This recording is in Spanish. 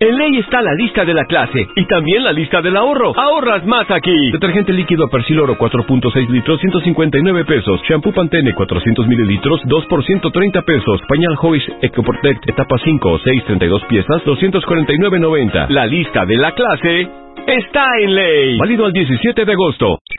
En Ley está la lista de la clase y también la lista del ahorro. ¡Ahorras más aquí! Detergente líquido Persil Oro 4.6 litros, 159 pesos. Shampoo Pantene 400 mililitros, 2 por 130 pesos. Pañal Hoist EcoProtect etapa 5 o 6, 32 piezas, 249.90. La lista de la clase está en Ley. Válido al 17 de agosto.